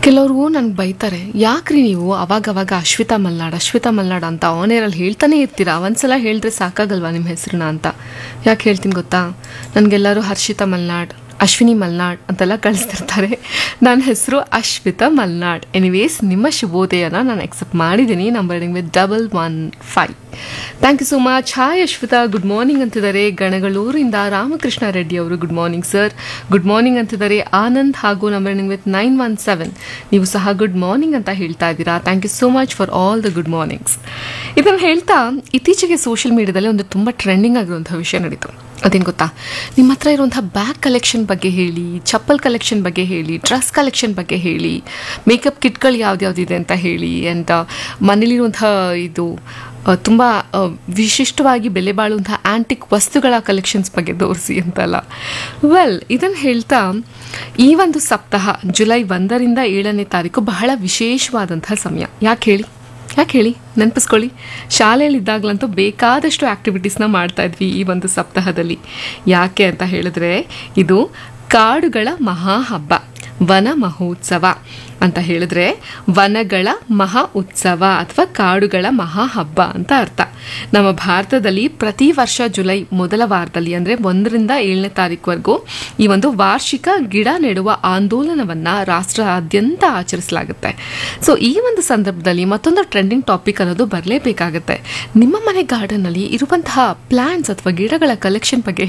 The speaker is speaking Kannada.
ಕೆಲವ್ರಿಗೂ ನನ್ಗೆ ಬೈತಾರೆ, ಯಾಕ್ರಿ ನೀವು ಅವಾಗವಾಗ ಅಶ್ವಿತಾ ಮಲ್ನಾಡ್ ಅಂತ ಆನೇರಲ್ಲಿ ಹೇಳ್ತಾನೆ ಇರ್ತೀರಾ, ಒಂದ್ಸಲ ಹೇಳಿದ್ರೆ ಸಾಕಾಗಲ್ವಾ ನಿಮ್ಮ ಹೆಸರನ್ನ ಅಂತ. ಯಾಕೆ ಹೇಳ್ತೀನಿ ಗೊತ್ತಾ, ನನಗೆಲ್ಲರೂ ಹರ್ಷಿತಾ ಮಲ್ನಾಡ್, ಅಶ್ವಿನಿ ಮಲ್ನಾಡ್ ಅಂತೆಲ್ಲ ಕಳಿಸ್ತಿರ್ತಾರೆ. ನನ್ನ ಹೆಸರು ಅಶ್ವಿತಾ ಮಲ್ನಾಡ್. ಎನಿವೇಸ್, ನಿಮ್ಮ ಶುಭೋದಯನ ನಾನು ಎಕ್ಸೆಪ್ಟ್ ಮಾಡಿದ್ದೀನಿ. Number ending with 115. Thank you so much. Hi Ashwitha, good morning ಅಂತಿದ್ದಾರೆ ಗಣಗಳೂರಿಂದ ರಾಮಕೃಷ್ಣ ರೆಡ್ಡಿ ಅವರು. Good morning sir, good morning ಅಂತಿದ್ದಾರೆ ಆನಂದ್, ಹಾಗೂ ನಂಬರ್ ಎಂಡಿಂಗ್ ವಿತ್ 917. ನೀವು ಸಹ ಗುಡ್ ಮಾರ್ನಿಂಗ್ ಅಂತ ಹೇಳ್ತಾ ಇದ್ದೀರಾ. Thank you so much for all the good mornings. ಇದನ್ನು ಹೇಳ್ತಾ, ಇತ್ತೀಚೆಗೆ ಸೋಷಿಯಲ್ ಮೀಡಿಯಾದಲ್ಲಿ ಒಂದು ತುಂಬ ಟ್ರೆಂಡಿಂಗ್ ಆಗಿರುವಂಥ ವಿಷಯ ನಡೀತು. ಅದೇನು ಗೊತ್ತಾ, ನಿಮ್ಮ ಹತ್ರ ಇರುವಂಥ ಬ್ಯಾಗ್ ಕಲೆಕ್ಷನ್ ಬಗ್ಗೆ ಹೇಳಿ, ಚಪ್ಪಲ್ ಕಲೆಕ್ಷನ್ ಬಗ್ಗೆ ಹೇಳಿ, ಡ್ರೆಸ್ ಕಲೆಕ್ಷನ್ ಬಗ್ಗೆ ಹೇಳಿ, ಮೇಕಪ್ ಕಿಟ್ಗಳು ಯಾವ್ದ್ಯಾವ್ದಿದೆ ಅಂತ ಹೇಳಿ, ಆ್ಯಂಡ್ ಮನೇಲಿರುವಂಥ ಇದು ತುಂಬ ವಿಶಿಷ್ಟವಾಗಿ ಬೆಲೆ ಬಾಳುವಂಥ ಆ್ಯಂಟಿಕ್ ವಸ್ತುಗಳ ಕಲೆಕ್ಷನ್ಸ್ ಬಗ್ಗೆ ತೋರಿಸಿ ಅಂತಲ್ಲ. ವೆಲ್, ಇದನ್ನು ಹೇಳ್ತಾ, ಈ ಒಂದು ಸಪ್ತಾಹ ಜುಲೈ 1ರಿಂದ 7ನೇ ತಾರೀಕು ಬಹಳ ವಿಶೇಷವಾದಂಥ ಸಮಯ. ಯಾಕೆ ಹೇಳಿ, ನೆನಪಿಸ್ಕೊಳ್ಳಿ. ಶಾಲೆಯಲ್ಲಿದ್ದಾಗಲಂತೂ ಬೇಕಾದಷ್ಟು ಆ್ಯಕ್ಟಿವಿಟೀಸ್ನ ಮಾಡ್ತಾ ಇದ್ವಿ ಈ ಒಂದು ಸಪ್ತಾಹದಲ್ಲಿ. ಯಾಕೆ ಅಂತ ಹೇಳಿದ್ರೆ, ಇದು ಕಾಡುಗಳ ಮಹಾ ಹಬ್ಬ, ವನ ಮಹೋತ್ಸವ ಅಂತ ಹೇಳಿದ್ರೆ ವನಗಳ ಮಹಾ ಉತ್ಸವ ಅಥವಾ ಕಾಡುಗಳ ಮಹಾ ಹಬ್ಬ ಅಂತ ಅರ್ಥ. ನಮ್ಮ ಭಾರತದಲ್ಲಿ ಪ್ರತಿ ವರ್ಷ ಜುಲೈ ಮೊದಲ ವಾರದಲ್ಲಿ, ಅಂದರೆ 1ರಿಂದ 7ನೇ ತಾರೀಕುವರೆಗೂ ಈ ಒಂದು ವಾರ್ಷಿಕ ಗಿಡ ನೆಡುವ ಆಂದೋಲನವನ್ನು ರಾಷ್ಟ್ರಾದ್ಯಂತ ಆಚರಿಸಲಾಗುತ್ತೆ. ಸೊ ಈ ಒಂದು ಸಂದರ್ಭದಲ್ಲಿ ಮತ್ತೊಂದು ಟ್ರೆಂಡಿಂಗ್ ಟಾಪಿಕ್ ಅನ್ನೋದು ಬರಲೇಬೇಕಾಗುತ್ತೆ. ನಿಮ್ಮ ಮನೆ ಗಾರ್ಡನ್ನಲ್ಲಿ ಇರುವಂತಹ ಪ್ಲಾಂಟ್ಸ್ ಅಥವಾ ಗಿಡಗಳ ಕಲೆಕ್ಷನ್ ಬಗ್ಗೆ